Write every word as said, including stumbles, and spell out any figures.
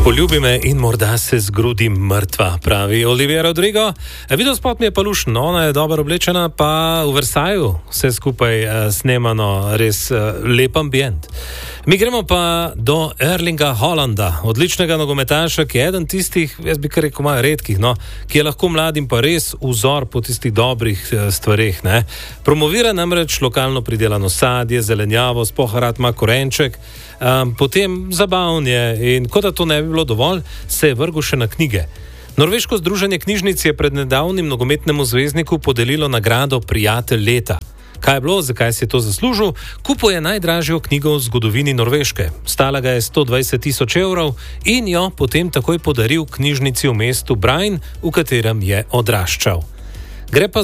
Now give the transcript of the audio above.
Poljubi me in morda se zgrudim mrtva, pravi Olivia Rodrigo. Video spot mi je pa lušen, ona je dobro oblečena, pa v Versaju vse skupaj uh, snemano, res uh, lep ambient. Mi gremo pa do Erlinga Haalanda, odličnega nogometaša, ki je eden tistih, jaz bi kar rekel, malo redkih, no, ki je lahko mladim pa res vzor po tistih dobrih uh, stvareh. Ne. Promovira namreč lokalno pridelano sadje, zelenjavo, spoharat ima korenček, um, potem zabavnje in kot da to ne bi bilo dovolj, se je vrgel še na knjige. Norveško združenje knjižnic je pred nedavnim nogometnemu zvezdniku podelilo nagrado Prijatelj leta. Kaj je bilo, zakaj si je to zaslužil? Kupuje najdražjo knjigo v zgodovini Norveške. Stala ga je sto dvajset tisoč evrov in jo potem takoj podaril knjižnici v mestu Brein, v katerem je odraščal. Gre pa